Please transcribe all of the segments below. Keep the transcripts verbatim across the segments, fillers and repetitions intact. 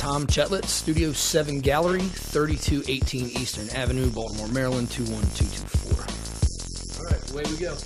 Tom Chetlett, Studio seven Gallery, thirty-two eighteen Eastern Avenue, Baltimore, Maryland, two one two two four. All right, away we go.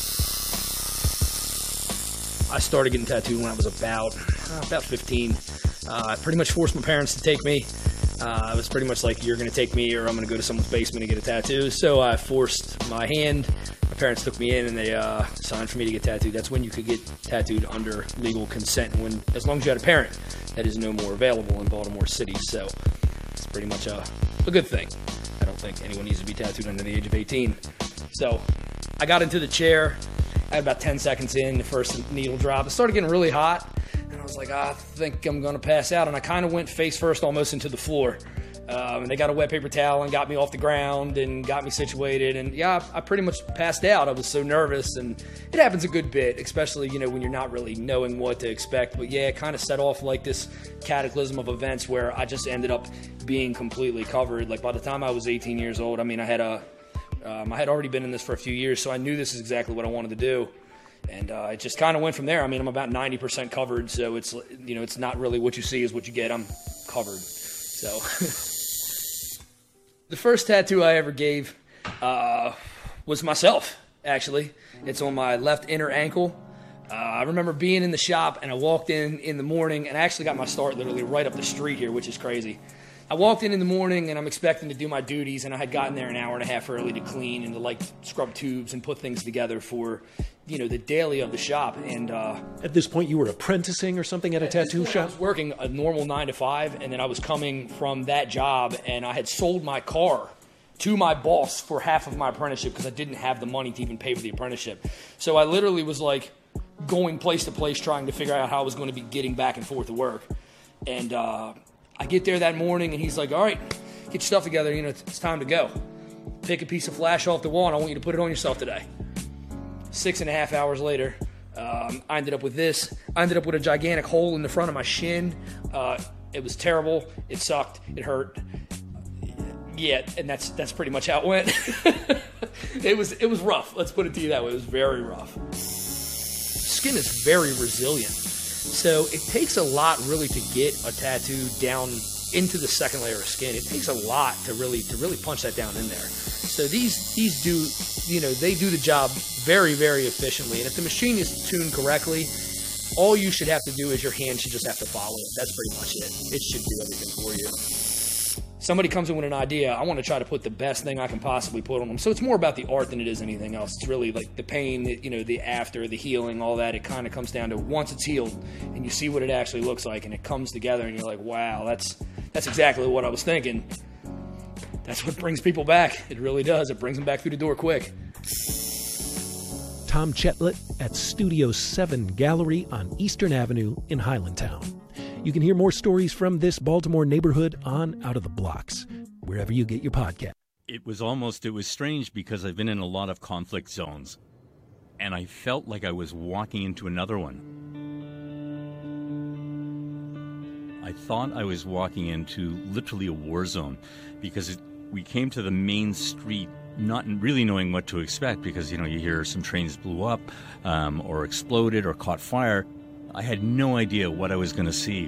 I started getting tattooed when I was about, uh, about fifteen. Uh, I pretty much forced my parents to take me. Uh, I was pretty much like, you're going to take me or I'm going to go to someone's basement and get a tattoo. So I forced my hand. My parents took me in and they uh, signed for me to get tattooed. That's when you could get tattooed under legal consent, when as long as you had a parent. That is no more available in Baltimore City. So it's pretty much a, a good thing. I don't think anyone needs to be tattooed under the age of eighteen. So I got into the chair. I had about ten seconds in, the first needle drop. It started getting really hot. And I was like, I think I'm going to pass out. And I kind of went face first almost into the floor. Um, and they got a wet paper towel and got me off the ground and got me situated. And yeah, I, I pretty much passed out. I was so nervous. And it happens a good bit, especially, you know, when you're not really knowing what to expect. But yeah, it kind of set off like this cataclysm of events where I just ended up being completely covered. Like by the time I was eighteen years old, I mean, I had a, um, I had already been in this for a few years. So I knew this is exactly what I wanted to do. And uh, it just kind of went from there. I mean, I'm about ninety percent covered, so it's, you know, it's not really what you see is what you get. I'm covered. So the first tattoo I ever gave uh, was myself, actually. It's on my left inner ankle. Uh, I remember being in the shop, and I walked in in the morning, and I actually got my start literally right up the street here, which is crazy. I walked in in the morning, and I'm expecting to do my duties, and I had gotten there an hour and a half early to clean and to, like, scrub tubes and put things together for, you know, the daily of the shop. And uh, at this point, you were apprenticing or something at a tattoo shop? I was working a normal nine to five, and then I was coming from that job, and I had sold my car to my boss for half of my apprenticeship because I didn't have the money to even pay for the apprenticeship. So I literally was, like, going place to place trying to figure out how I was going to be getting back and forth to work. And uh, I get there that morning, and he's like, all right, get your stuff together. You know, it's, it's time to go. Pick a piece of flash off the wall, and I want you to put it on yourself today. Six and a half hours later, um, I ended up with this. I ended up with a gigantic hole in the front of my shin. Uh, it was terrible. It sucked. It hurt. Yeah, and that's that's pretty much how it went. it was it was rough. Let's put it to you that way. It was very rough. Skin is very resilient, so it takes a lot really to get a tattoo down into the second layer of skin. It takes a lot to really to really punch that down in there. So these these do, you know, they do the job very, very efficiently. And if the machine is tuned correctly, all you should have to do is your hand should just have to follow it. That's pretty much it. It should do everything for you. Somebody comes in with an idea, I want to try to put the best thing I can possibly put on them. So it's more about the art than it is anything else. It's really like the pain, you know, the after, the healing, all that. It kind of comes down to once it's healed and you see what it actually looks like and it comes together and you're like, wow, that's that's exactly what I was thinking. That's what brings people back. It really does. It brings them back through the door quick. Tom Chetlett at Studio seven Gallery on Eastern Avenue in Highlandtown. You can hear more stories from this Baltimore neighborhood on Out of the Blocks, wherever you get your podcast. It was almost, it was strange because I've been in a lot of conflict zones, and I felt like I was walking into another one. I thought I was walking into literally a war zone because it, we came to the main street not really knowing what to expect because, you know, you hear some trains blew up um, or exploded or caught fire. I had no idea what I was going to see.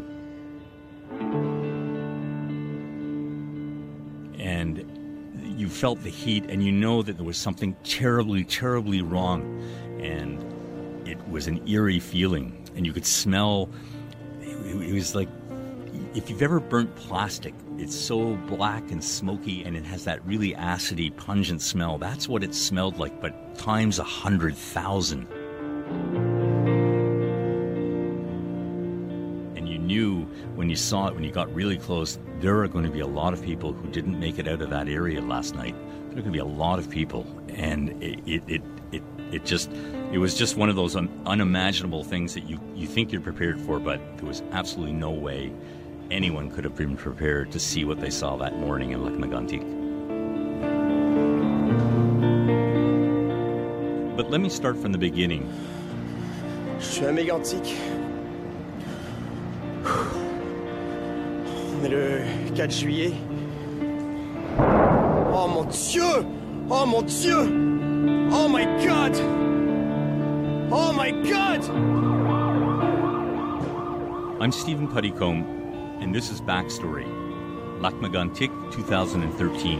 And you felt the heat and you know that there was something terribly, terribly wrong. And it was an eerie feeling. And you could smell, it, it was like, if you've ever burnt plastic, it's so black and smoky and it has that really acidy, pungent smell. That's what it smelled like, but times a hundred thousand. Knew when you saw it, when you got really close, there are going to be a lot of people who didn't make it out of that area last night. There are going to be a lot of people, and it it it it, it just it was just one of those un, unimaginable things that you you think you're prepared for, but there was absolutely no way anyone could have been prepared to see what they saw that morning in Lac-Mégantic. But let me start from the beginning. Je suis à Mégantic. On est le quatre juillet. Oh mon Dieu! Oh mon Dieu! Oh my God! Oh my God! I'm Stephen Puttycombe. And this is Backstory, Lac Mégantic, two thousand thirteen.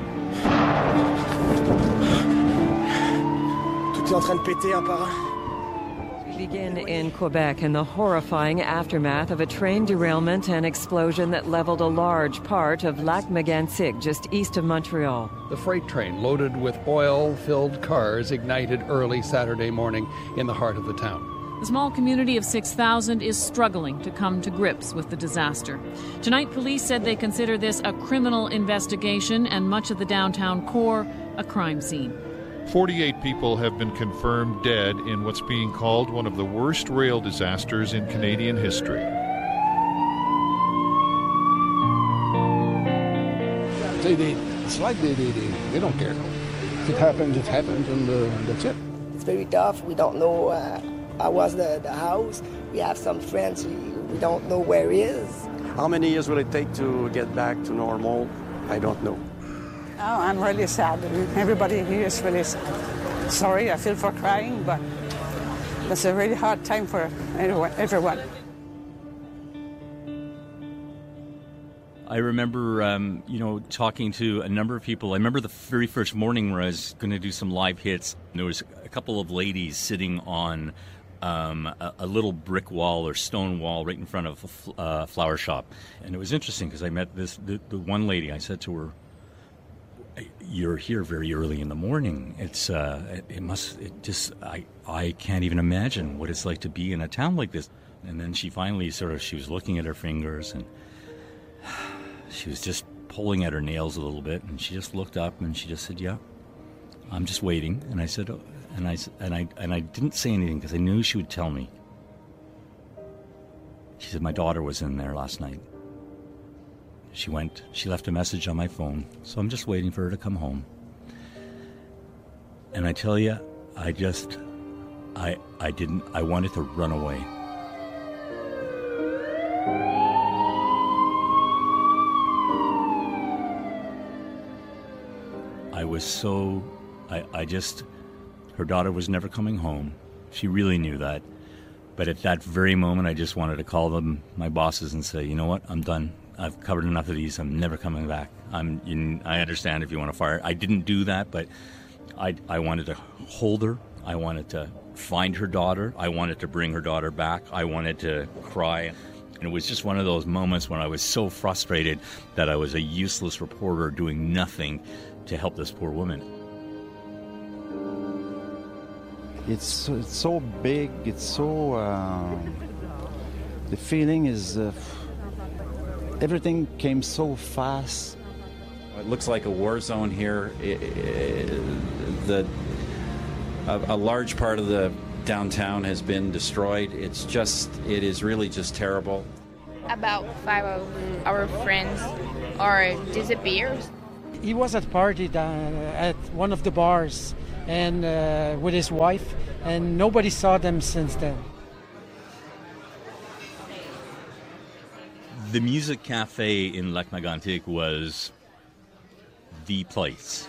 Tout est en train de péter un par un. We begin in Quebec in the horrifying aftermath of a train derailment and explosion that leveled a large part of Lac Mégantic, just east of Montreal. The freight train loaded with oil-filled cars ignited early Saturday morning in the heart of the town. The small community of six thousand is struggling to come to grips with the disaster. Tonight, police said they consider this a criminal investigation and much of the downtown core a crime scene. forty-eight people have been confirmed dead in what's being called one of the worst rail disasters in Canadian history. They, they, it's like they, they, they, they don't care. It happened, it happened, and uh, that's it. It's very tough. We don't know uh, how was the, the house. We have some friends we, we don't know where he is. How many years will it take to get back to normal? I don't know. Oh, I'm really sad. Everybody here is really sad. Sorry, I feel for crying, but it's a really hard time for everyone. I remember, um, you know, talking to a number of people. I remember the very first morning where I was going to do some live hits. And there was a couple of ladies sitting on um, a, a little brick wall or stone wall right in front of a fl- uh, flower shop. And it was interesting because I met this the, the one lady. I said to her, "You're here very early in the morning. It's uh, it, it must. It just I I can't even imagine what it's like to be in a town like this." And then she finally sort of she was looking at her fingers and she was just pulling at her nails a little bit, and she just looked up and she just said, "Yeah, I'm just waiting." And I said, oh, and I and I and I didn't say anything because I knew she would tell me. She said, "My daughter was in there last night. She went, she left a message on my phone, so I'm just waiting for her to come home." And I tell you, I just, I, I didn't, I wanted to run away. I was so, I, I just, her daughter was never coming home. She really knew that. But at that very moment, I just wanted to call them, my bosses, and say, "You know what, I'm done. I've covered enough of these. I'm never coming back. I'm. You, I understand if you want to fire." I didn't do that, but I, I wanted to hold her. I wanted to find her daughter. I wanted to bring her daughter back. I wanted to cry. And it was just one of those moments when I was so frustrated that I was a useless reporter doing nothing to help this poor woman. It's, it's so big. It's so... Uh, the feeling is... Uh, everything came so fast. It looks like a war zone here. It, it, the a, a large part of the downtown has been destroyed. It's just, it is really just terrible. About five of our friends are disappeared. He was at a party down at one of the bars and uh, with his wife, and nobody saw them since then. The Music Cafe in Lac Mégantic was the place.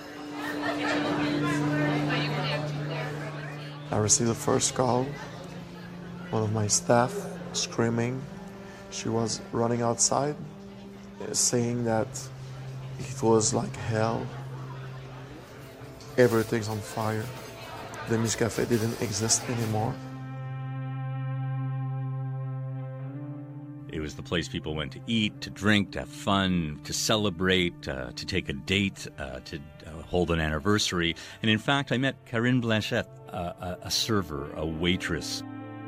I received the first call, one of my staff screaming. She was running outside, saying that it was like hell. Everything's on fire. The Music Cafe didn't exist anymore. It was the place people went to eat, to drink, to have fun, to celebrate, uh, to take a date, uh, to uh, hold an anniversary. And in fact, I met Karine Blanchette, uh, a, a server, a waitress.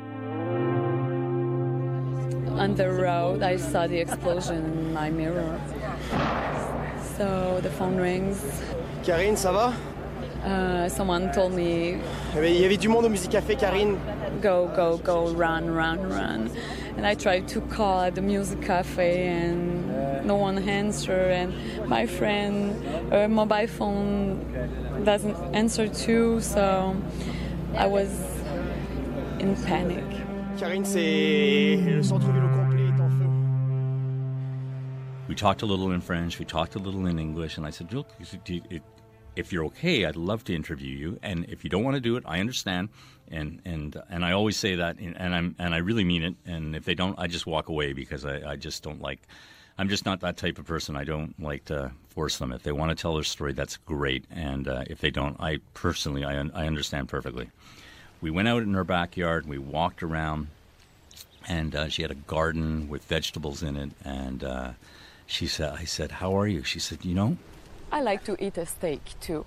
On the road, I saw the explosion in my mirror. So the phone rings. Karine, ça va? Uh, someone told me... Il y avait du monde au Music Café, Karine. Go, go, go, run, run, run. And I tried to call at the Music Cafe and no one answered. And my friend, her mobile phone doesn't answer too, so I was in panic. Karine, c'est le centre-ville au complet est en feu. We talked a little in French, we talked a little in English, and I said, "Look, if you're okay, I'd love to interview you. And if you don't want to do it, I understand." And and and I always say that, and I'm and I really mean it. And if they don't, I just walk away because I, I just don't like I'm just not that type of person. I don't like to force them. If they want to tell their story, that's great. And uh, if they don't, I personally, I, un- I understand perfectly. We went out in her backyard. We walked around, and uh, she had a garden with vegetables in it. And uh, she said, I said, how are you? She said, you know, I like to eat a steak, too.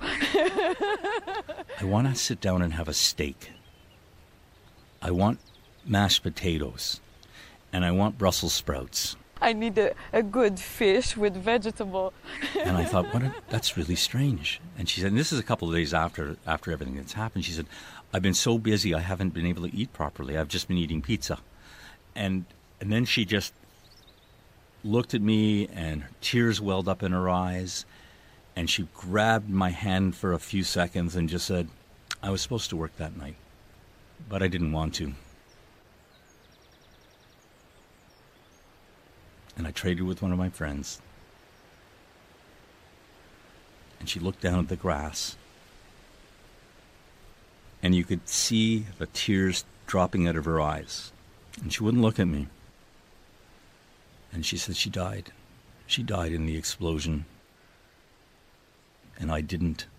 I want to sit down and have a steak. I want mashed potatoes, and I want Brussels sprouts. I need a, a good fish with vegetable. And I thought, what? A, that's really strange. And she said, and this is a couple of days after after everything that's happened. She said, I've been so busy, I haven't been able to eat properly. I've just been eating pizza. And and then she just looked at me, and tears welled up in her eyes. And she grabbed my hand for a few seconds and just said, I was supposed to work that night, but I didn't want to. And I traded with one of my friends. And she looked down at the grass. And you could see the tears dropping out of her eyes. And she wouldn't look at me. And she said she died. She died in the explosion. And I didn't